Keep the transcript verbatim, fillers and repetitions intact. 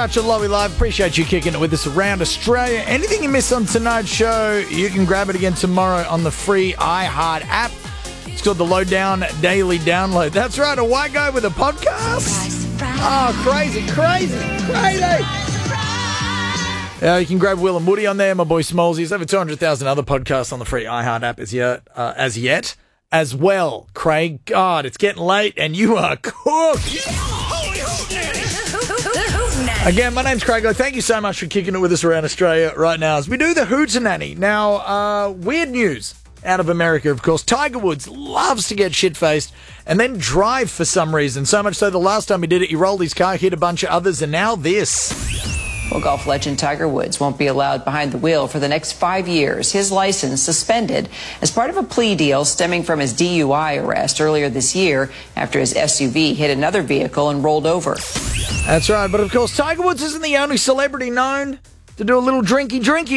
Such a lovely live. Appreciate you kicking it with us around Australia. Anything you missed on tonight's show, you can grab it again tomorrow on the free iHeart app. It's called the Lowdown Daily Download. That's right, a white guy with a podcast. Oh, crazy, crazy, crazy. Uh, you can grab Will and Woody on there, my boy Smallsy. There's over two hundred thousand other podcasts on the free iHeart app as yet, uh, as yet. As well, Craig. God, it's getting late and you are cooked. Again, my name's Craig. Thank you so much for kicking it with us around Australia right now as we do the Hootenanny. Now, uh, weird news out of America, of course. Tiger Woods loves to get shit-faced and then drive for some reason. So much so the last time he did it, he rolled his car, hit a bunch of others, and now this. Well, golf legend Tiger Woods won't be allowed behind the wheel for the next five years. His license suspended as part of a plea deal stemming from his D U I arrest earlier this year after his S U V hit another vehicle and rolled over. That's right. But, of course, Tiger Woods isn't the only celebrity known to do a little drinky-drinky